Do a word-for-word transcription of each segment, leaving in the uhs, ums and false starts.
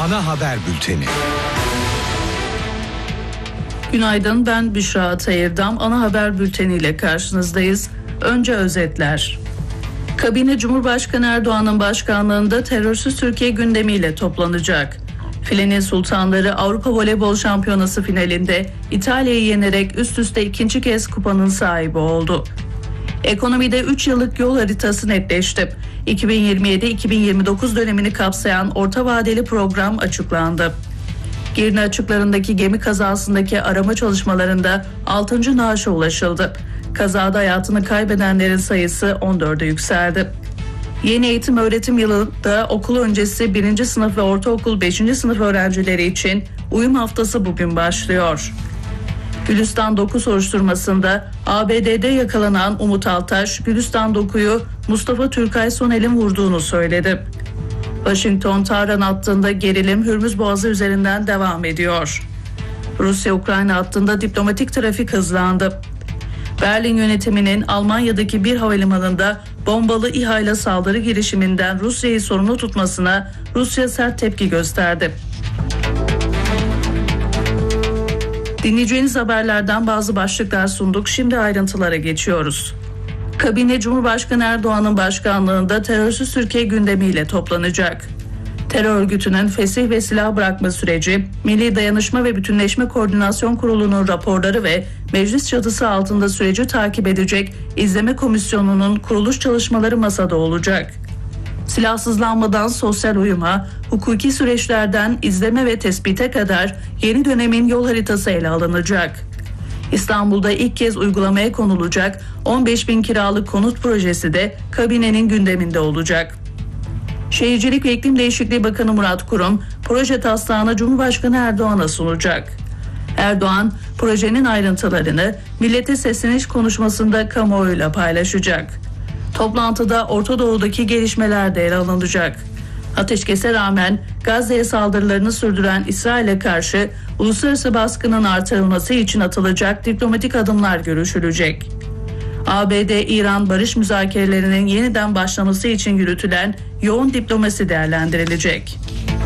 Ana haber bülteni. Günaydın, ben Büşra Atayırdam. Ana haber bülteniyle karşınızdayız. Önce özetler. Kabine Cumhurbaşkanı Erdoğan'ın başkanlığında terörsüz Türkiye gündemiyle toplanacak. Filenin Sultanları Avrupa Voleybol Şampiyonası finalinde İtalya'yı yenerek üst üste ikinci kez kupanın sahibi oldu. Ekonomide üç yıllık yol haritası netleşti. iki bin yirmi yedi iki bin yirmi dokuz dönemini kapsayan orta vadeli program açıklandı. Girne açıklarındaki gemi kazasındaki arama çalışmalarında altıncı naaşa ulaşıldı. Kazada hayatını kaybedenlerin sayısı on dörde yükseldi. Yeni eğitim öğretim yılında okul öncesi birinci sınıf ve ortaokul beşinci sınıf öğrencileri için uyum haftası bugün başlıyor. Gülistan Doku soruşturmasında A B D'de yakalanan Umut Altaş, Gülistan Doku'yu Mustafa Türkay Sonel'in vurduğunu söyledi. Washington-Tahran hattında gerilim Hürmüz Boğazı üzerinden devam ediyor. Rusya-Ukrayna hattında diplomatik trafik hızlandı. Berlin yönetiminin Almanya'daki bir havalimanında bombalı İHA ile saldırı girişiminden Rusya'yı sorumlu tutmasına Rusya sert tepki gösterdi. Dinleyeceğiniz haberlerden bazı başlıklar sunduk. Şimdi ayrıntılara geçiyoruz. Kabine Cumhurbaşkanı Erdoğan'ın başkanlığında terörsüz Türkiye gündemiyle toplanacak. Terör örgütünün fesih ve silah bırakma süreci, Milli Dayanışma ve Bütünleşme Koordinasyon Kurulu'nun raporları ve meclis çatısı altında süreci takip edecek İzleme Komisyonu'nun kuruluş çalışmaları masada olacak. Silahsızlanmadan sosyal uyuma, hukuki süreçlerden izleme ve tespite kadar yeni dönemin yol haritası ele alınacak. İstanbul'da ilk kez uygulamaya konulacak on beş bin kiralık konut projesi de kabinenin gündeminde olacak. Şehircilik ve İklim Değişikliği Bakanı Murat Kurum, proje taslağını Cumhurbaşkanı Erdoğan'a sunacak. Erdoğan, projenin ayrıntılarını millete sesleniş konuşmasında kamuoyuyla paylaşacak. Toplantıda Orta Doğu'daki gelişmeler de ele alınacak. Ateşkese rağmen Gazze'ye saldırılarını sürdüren İsrail'e karşı uluslararası baskının artırılması için atılacak diplomatik adımlar görüşülecek. A B D-İran barış müzakerelerinin yeniden başlaması için yürütülen yoğun diplomasi değerlendirilecek.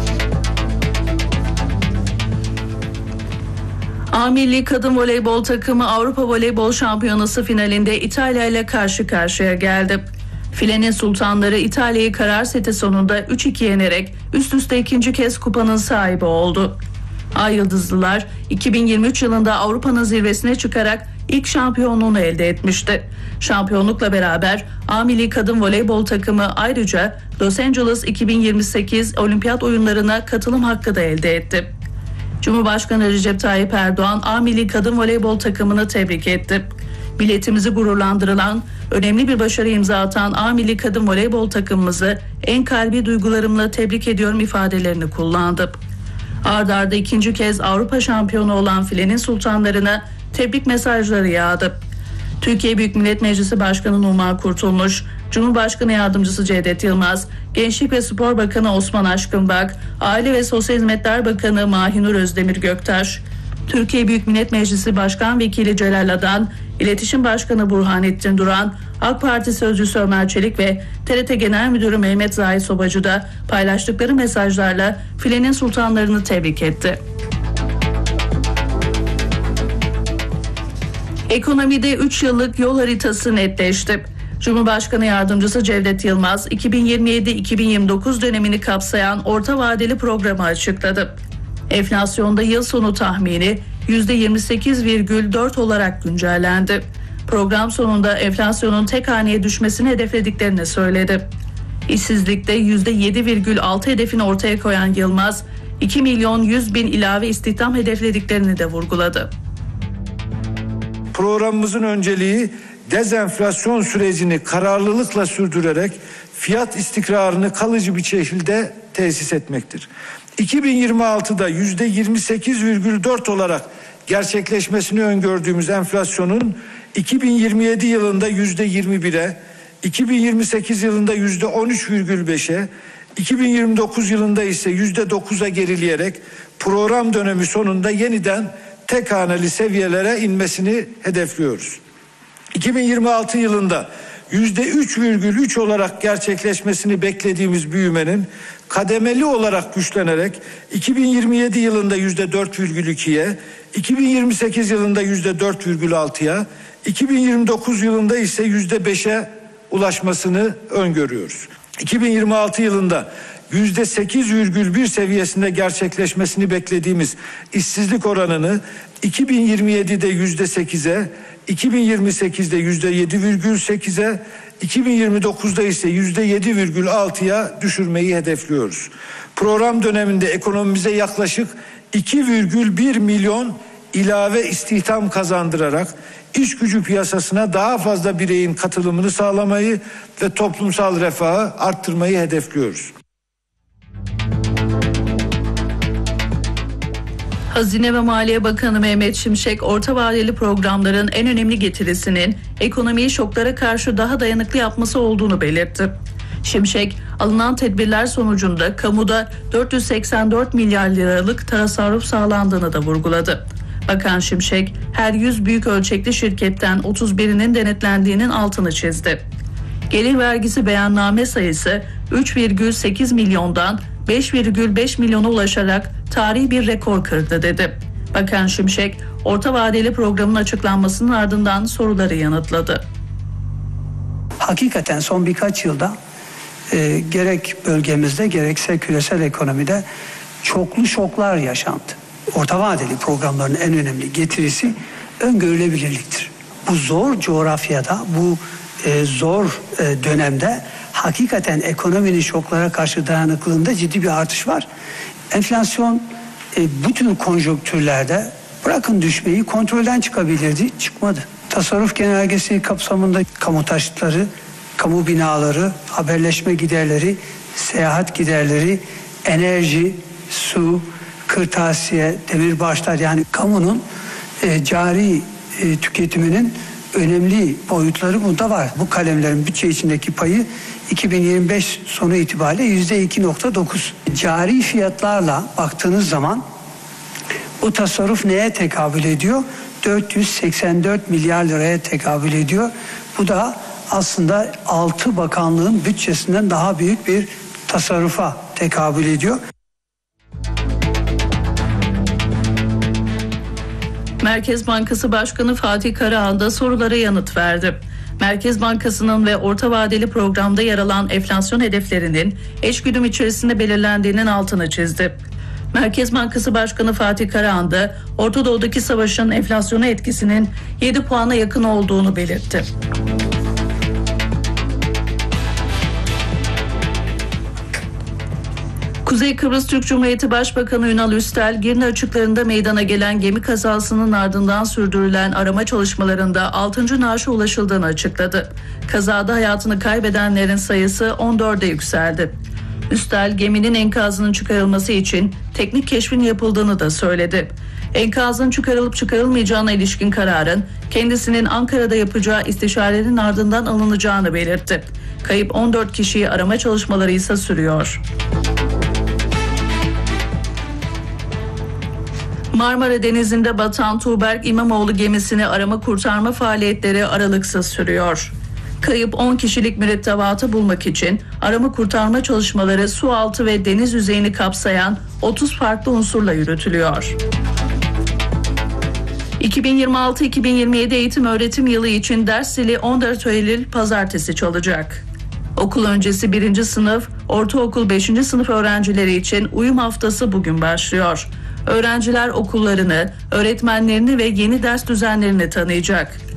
A Milli Kadın Voleybol takımı Avrupa Voleybol Şampiyonası finalinde İtalya ile karşı karşıya geldi. Filenin Sultanları İtalya'yı karar seti sonunda üç iki yenerek üst üste ikinci kez kupanın sahibi oldu. Ay Yıldızlılar iki bin yirmi üç yılında Avrupa'nın zirvesine çıkarak ilk şampiyonluğunu elde etmişti. Şampiyonlukla beraber A Milli Kadın Voleybol takımı ayrıca Los Angeles iki bin yirmi sekiz Olimpiyat Oyunlarına katılım hakkı da elde etti. Cumhurbaşkanı Recep Tayyip Erdoğan A Milli Kadın Voleybol takımını tebrik etti. Milletimizi gururlandırılan, önemli bir başarı imza atan A Milli Kadın Voleybol takımımızı en kalbi duygularımla tebrik ediyorum ifadelerini kullandı. Ard arda ikinci kez Avrupa şampiyonu olan Filenin Sultanlarına tebrik mesajları yağdı. Türkiye Büyük Millet Meclisi Başkanı Numan Kurtulmuş, Cumhurbaşkanı Yardımcısı Cevdet Yılmaz, Gençlik ve Spor Bakanı Osman Aşkınbak, Aile ve Sosyal Hizmetler Bakanı Mahinur Özdemir Göktaş, Türkiye Büyük Millet Meclisi Başkan Vekili Celal Adan, İletişim Başkanı Burhanettin Duran, AK Parti Sözcüsü Ömer Çelik ve T R T Genel Müdürü Mehmet Zahid Sobacı da paylaştıkları mesajlarla Filenin Sultanlarını tebrik etti. Ekonomide üç yıllık yol haritası netleşti. Cumhurbaşkanı Yardımcısı Cevdet Yılmaz, iki bin yirmi yedi iki bin yirmi dokuz dönemini kapsayan orta vadeli programı açıkladı. Enflasyonda yıl sonu tahmini yüzde yirmi sekiz virgül dört olarak güncellendi. Program sonunda enflasyonun tek haneye düşmesini hedeflediklerini söyledi. İşsizlikte yüzde yedi virgül altı hedefini ortaya koyan Yılmaz, iki milyon yüz bin ilave istihdam hedeflediklerini de vurguladı. Programımızın önceliği dezenflasyon sürecini kararlılıkla sürdürerek fiyat istikrarını kalıcı bir şekilde tesis etmektir. iki bin yirmi altıda yüzde yirmi sekiz virgül dört olarak gerçekleşmesini öngördüğümüz enflasyonun iki bin yirmi yedi yılında yüzde yirmi bire, iki bin yirmi sekiz yılında yüzde on üç virgül beşe, iki bin yirmi dokuz yılında ise yüzde dokuza gerileyerek program dönemi sonunda yeniden tek haneli seviyelere inmesini hedefliyoruz. iki bin yirmi altı yılında yüzde üç virgül üç olarak gerçekleşmesini beklediğimiz büyümenin kademeli olarak güçlenerek iki bin yirmi yedi yılında yüzde dört virgül ikiye, iki bin yirmi sekiz yılında yüzde dört virgül altıya, iki bin yirmi dokuz yılında ise yüzde beşe ulaşmasını öngörüyoruz. iki bin yirmi altı yılında yüzde sekiz virgül bir seviyesinde gerçekleşmesini beklediğimiz işsizlik oranını iki bin yirmi yedide yüzde sekize, iki bin yirmi sekizde yüzde yedi virgül sekize, iki bin yirmi dokuzda ise yüzde yedi virgül altıya düşürmeyi hedefliyoruz. Program döneminde ekonomimize yaklaşık iki virgül bir milyon ilave istihdam kazandırarak iş gücü piyasasına daha fazla bireyin katılımını sağlamayı ve toplumsal refahı arttırmayı hedefliyoruz. Hazine ve Maliye Bakanı Mehmet Şimşek, orta vadeli programların en önemli getirisinin ekonomiyi şoklara karşı daha dayanıklı yapması olduğunu belirtti. Şimşek, alınan tedbirler sonucunda kamuda dört yüz seksen dört milyar liralık tasarruf sağlandığını da vurguladı. Bakan Şimşek, her yüz büyük ölçekli şirketten otuz birinin denetlendiğinin altını çizdi. Gelir vergisi beyanname sayısı üç virgül sekiz milyondan beş virgül beş milyona ulaşarak tarihi bir rekor kırdı dedi. Bakan Şimşek, orta vadeli programın açıklanmasının ardından soruları yanıtladı. Hakikaten son birkaç yılda e, gerek bölgemizde gerekse küresel ekonomide çoklu şoklar yaşandı. Orta vadeli programların en önemli getirisi öngörülebilirliktir. Bu zor coğrafyada, bu e, zor e, dönemde hakikaten ekonominin şoklara karşı dayanıklılığında ciddi bir artış var. Enflasyon e, bütün konjonktürlerde bırakın düşmeyi kontrolden çıkabilirdi, çıkmadı. Tasarruf genelgesi kapsamında kamu taşıtları, kamu binaları, haberleşme giderleri, seyahat giderleri, enerji, su, kırtasiye, demirbaşlar, yani kamunun e, cari e, tüketiminin önemli boyutları bunda var. Bu kalemlerin bütçe içindeki payı iki bin yirmi beş sonu itibariyle yüzde iki virgül dokuz. Cari fiyatlarla baktığınız zaman bu tasarruf neye tekabül ediyor? dört yüz seksen dört milyar liraya tekabül ediyor. Bu da aslında altı bakanlığın bütçesinden daha büyük bir tasarrufa tekabül ediyor. Merkez Bankası Başkanı Fatih Karahan da sorulara yanıt verdi. Merkez Bankası'nın ve orta vadeli programda yer alan enflasyon hedeflerinin eşgüdüm içerisinde belirlendiğinin altını çizdi. Merkez Bankası Başkanı Fatih Karahan da Orta Doğu'daki savaşın enflasyona etkisinin yedi puana yakın olduğunu belirtti. Kuzey Kıbrıs Türk Cumhuriyeti Başbakanı Ünal Üstel, Girne açıklarında meydana gelen gemi kazasının ardından sürdürülen arama çalışmalarında altıncı naaşa ulaşıldığını açıkladı. Kazada hayatını kaybedenlerin sayısı on dörde yükseldi. Üstel, geminin enkazının çıkarılması için teknik keşfin yapıldığını da söyledi. Enkazın çıkarılıp çıkarılmayacağına ilişkin kararın kendisinin Ankara'da yapacağı istişarenin ardından alınacağını belirtti. Kayıp on dört kişiyi arama çalışmaları ise sürüyor. Marmara Denizi'nde batan Tuğberk İmamoğlu gemisini arama kurtarma faaliyetleri aralıksız sürüyor. Kayıp on kişilik mürettebatı bulmak için arama kurtarma çalışmaları su altı ve deniz yüzeyini kapsayan otuz farklı unsurla yürütülüyor. iki bin yirmi altı iki bin yirmi yedi eğitim öğretim yılı için ders zili on dört Eylül pazartesi çalacak. Okul öncesi birinci sınıf, ortaokul beşinci sınıf öğrencileri için uyum haftası bugün başlıyor. Öğrenciler okullarını, öğretmenlerini ve yeni ders düzenlerini tanıyacak.